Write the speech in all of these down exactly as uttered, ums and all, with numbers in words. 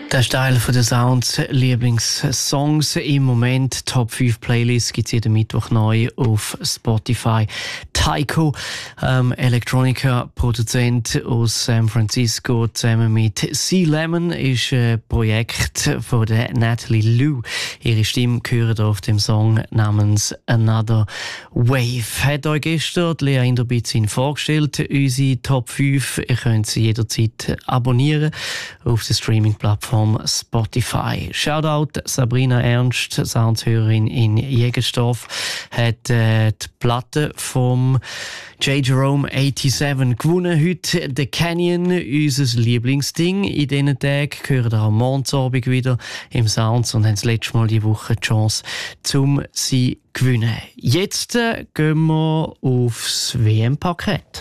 Der ist Teil von der Sounds Lieblingssongs im Moment. Top fünf Playlist gibt es jeden Mittwoch neu auf Spotify. Tycho, ähm, Elektroniker-Produzent aus San Francisco, zusammen mit Sea Lemon, ist ein Projekt von der Natalie Lou. Ihre Stimme gehört auf dem Song namens Another Wave. Hat euch gestern Lea Inderbitzin vorgestellt, unsere Top fünf. Ihr könnt sie jederzeit abonnieren auf der Streaming-Plattform Spotify. Shoutout Sabrina Ernst, Soundshörerin in Jägersdorf, hat äh, die Platte vom J. Jerome siebenundachtzig gewonnen. Heute The Canyon, unser Lieblingsding. In diesen Tagen hören wir am Montagsabend wieder im Sounds und haben das letzte Mal die Woche die Chance, um sie zu gewinnen. Jetzt äh, gehen wir aufs W M-Paket.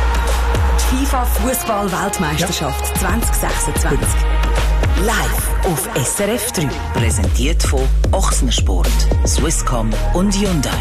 Die FIFA-Fußball-Weltmeisterschaft ja. zwanzig sechsundzwanzig. Live auf S R F drei. Präsentiert von Ochsner Sport, Swisscom und Hyundai.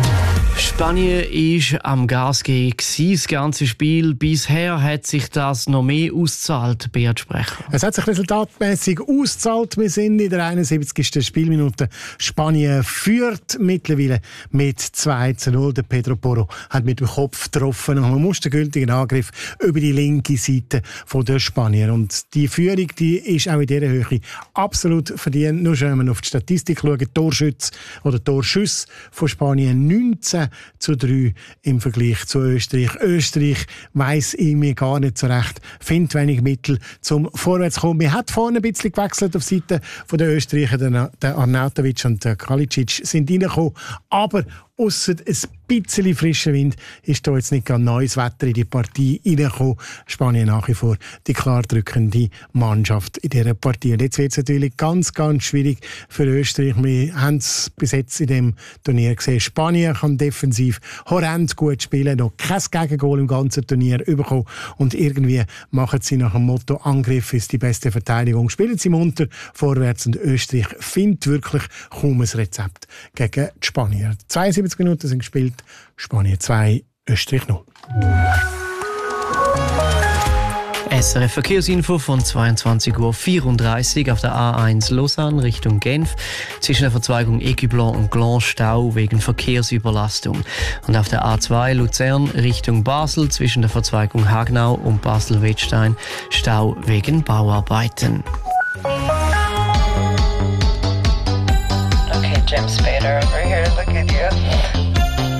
Spanien war am Gas geben, das ganze Spiel. Bisher hat sich das noch mehr ausgezahlt, Beat Sprecher. Es hat sich resultatmäßig ausgezahlt. Wir sind in der einundsiebzigsten Spielminute. Spanien führt mittlerweile mit zwei zu null. Der Pedro Porro hat mit dem Kopf getroffen. Und man muss den gültigen Angriff über die linke Seite der Spanier. Und die Führung, die ist auch in dieser Höhe absolut verdient. Nur schon, wenn man auf die Statistik schaut, Torschütze oder Torschüsse von Spanien neunzehn zu drei im Vergleich zu Österreich. Österreich weiss irgendwie gar nicht so recht, findet wenig Mittel zum Vorwärtskommen. Wir hat vorne ein bisschen gewechselt auf Seite der Österreicher. Der Arnautovic und der Kalicic sind reingekommen, aber ausser ein bisschen frischer Wind ist da jetzt nicht ganz neues Wetter in die Partie reingekommen. Spanien nach wie vor die klar drückende Mannschaft in dieser Partie. Und jetzt wird es natürlich ganz, ganz schwierig für Österreich. Wir haben es bis jetzt in diesem Turnier gesehen. Spanien kann defensiv horrend gut spielen, noch kein Gegengol im ganzen Turnier bekommen. Und irgendwie machen sie nach dem Motto Angriff ist die beste Verteidigung. Spielen sie munter vorwärts und Österreich findet wirklich kaum ein Rezept gegen die Spanier. zweiundsiebzig Minuten sind gespielt. Spanien zwei, Österreich null. S R F Verkehrsinfo von zweiundzwanzig Uhr vierunddreißig auf der A eins Lausanne Richtung Genf. Zwischen der Verzweigung Ecublon und Gland Stau wegen Verkehrsüberlastung. Und auf der A zwei Luzern Richtung Basel zwischen der Verzweigung Hagnau und Basel-Wettstein Stau wegen Bauarbeiten. Okay, Jim Spader over here, look at you.